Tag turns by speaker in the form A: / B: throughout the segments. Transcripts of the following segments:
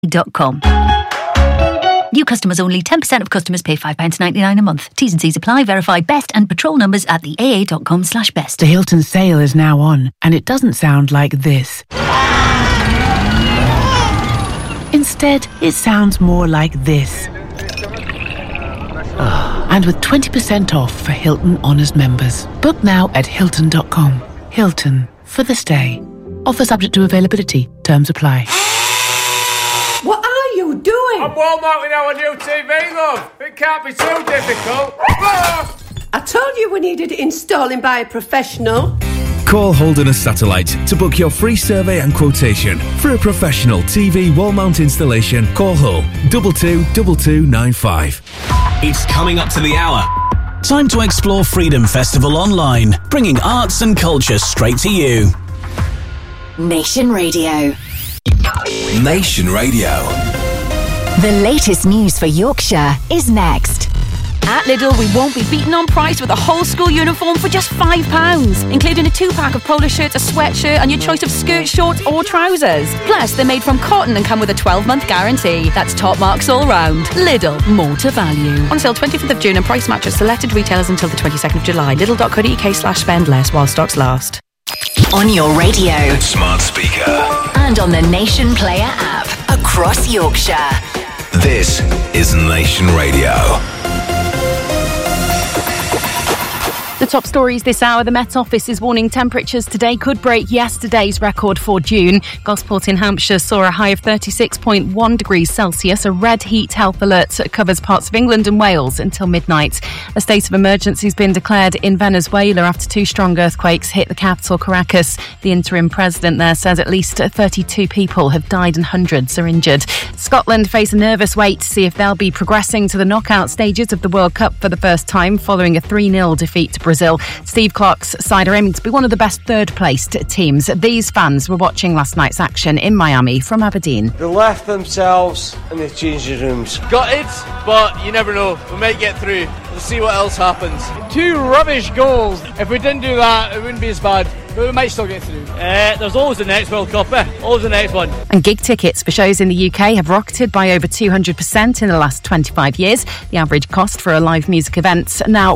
A: aa.com. New customers only. 10% of customers pay £5.99 a month. T's and C's apply. Verify best and patrol numbers at the aa.com/best.
B: The Hilton sale is now on, and it doesn't sound like this. Instead, it sounds more like this. And with 20% off for Hilton Honors members. Book now at Hilton.com. Hilton, for the stay. Offer subject to availability. Terms apply.
C: What are you doing?
D: I'm wall mounting our new TV, love. It can't be too difficult.
C: I told you we needed installing by a professional.
E: Call Holderness Satellite to book your free survey and quotation. For a professional TV wall mount installation, call Hull 222295.
F: It's coming up to the hour. Time to explore Freedom Festival online, bringing arts and culture straight to you.
G: Nation Radio.
F: Nation Radio.
G: The latest news for Yorkshire is next.
H: At Lidl, we won't be beaten on price with a whole school uniform for just £5, including a 2-pack of polo shirts, a sweatshirt and your choice of skirt, shorts or trousers. Plus, they're made from cotton and come with a 12-month guarantee. That's top marks all round. Lidl, more to value. On sale 25th of June and price match at selected retailers until the 22nd of July. Lidl.co.uk/spend less while stocks last.
G: On your radio,
F: Smart speaker.
G: and on the Nation Player app across Yorkshire.
F: This is Nation Radio.
I: The top stories this hour. The Met Office is warning temperatures today could break yesterday's record for June. Gosport in Hampshire saw a high of 36.1 degrees Celsius. A red heat health alert covers parts of England and Wales until midnight. A state of emergency has been declared in Venezuela after 2 strong earthquakes hit the capital, Caracas. The interim president there says at least 32 people have died and hundreds are injured. Scotland face a nervous wait to see if they'll be progressing to the knockout stages of the World Cup for the first time following a 3-0 defeat to Brazil. Steve Clarke's side are aiming to be one of the best third-placed teams. These fans were watching last night's action in Miami from Aberdeen.
J: They left themselves in the changing rooms.
K: Gutted, but you never know. We might get through. We'll see what else happens.
L: 2 rubbish goals. If we didn't do that, it wouldn't be as bad. But we might still get through.
K: There's always the next World Cup, Always the next one.
I: And gig tickets for shows in the UK have rocketed by over 200% in the last 25 years. The average cost for a live music event's now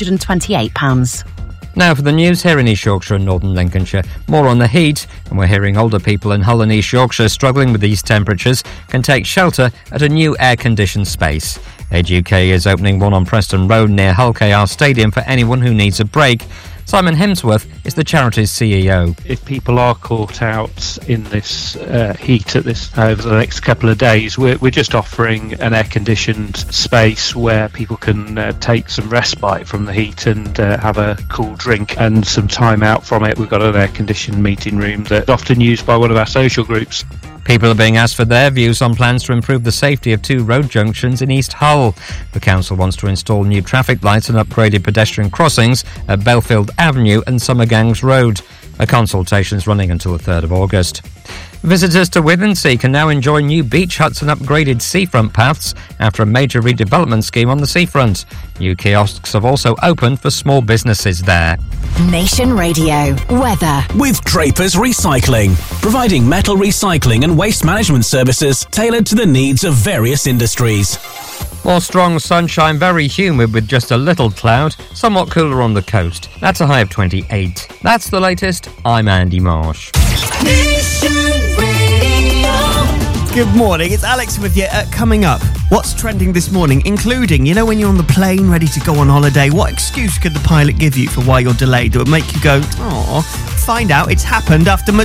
I: £128.
M: Now for the news here in East Yorkshire and Northern Lincolnshire. More on the heat, and we're hearing older people in Hull and East Yorkshire struggling with these temperatures can take shelter at a new air-conditioned space. Age UK is opening one on Preston Road near Hull KR Stadium for anyone who needs a break. Simon Hemsworth is the charity's CEO.
N: If people are caught out in this heat at this over the next couple of days, we're just offering an air-conditioned space where people can take some respite from the heat and have a cool drink and some time out from it. We've got an air-conditioned meeting room that's often used by one of our social groups.
M: People are being asked for their views on plans to improve the safety of 2 road junctions in East Hull. The council wants to install new traffic lights and upgraded pedestrian crossings at Belfield Avenue and Summergangs Road. A consultation is running until the 3rd of August. Visitors to Withensea can now enjoy new beach huts and upgraded seafront paths after a major redevelopment scheme on the seafront. New kiosks have also opened for small businesses there.
G: Nation Radio. Weather.
F: With Draper's Recycling, providing metal recycling and waste management services tailored to the needs of various industries.
M: More strong sunshine, very humid with just a little cloud, somewhat cooler on the coast. That's a high of 28. That's the latest. I'm Andy Marsh.
O: Good morning, it's Alex with you. Coming up, what's trending this morning, including, when you're on the plane ready to go on holiday, what excuse could the pilot give you for why you're delayed that would make you go, "Aw"? Find out, it's happened after